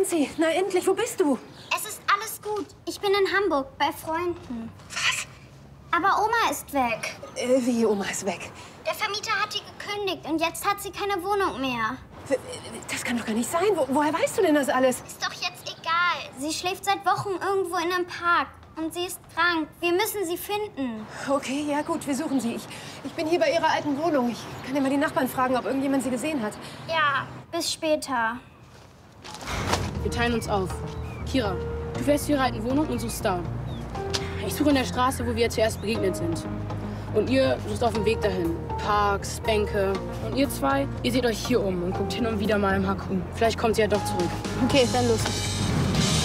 Franzi, na endlich, wo bist du? Es ist alles gut. Ich bin in Hamburg bei Freunden. Was? Aber Oma ist weg. Wie, Oma ist weg? Der Vermieter hat die gekündigt und jetzt hat sie keine Wohnung mehr. Das kann doch gar nicht sein. Woher weißt du denn das alles? Ist doch jetzt egal. Sie schläft seit Wochen irgendwo in einem Park. Und sie ist krank. Wir müssen sie finden. Okay, ja gut, wir suchen sie. Ich bin hier bei ihrer alten Wohnung. Ich kann ja mal die Nachbarn fragen, ob irgendjemand sie gesehen hat. Ja, bis später. Wir teilen uns auf. Kira, du fährst zu ihrer alten Wohnung und suchst da. Ich suche in der Straße, wo wir zuerst begegnet sind. Und ihr sucht auf dem Weg dahin. Parks, Bänke. Und ihr zwei, ihr seht euch hier um und guckt hin und wieder mal im HQ. Vielleicht kommt sie ja doch zurück. Okay, dann los.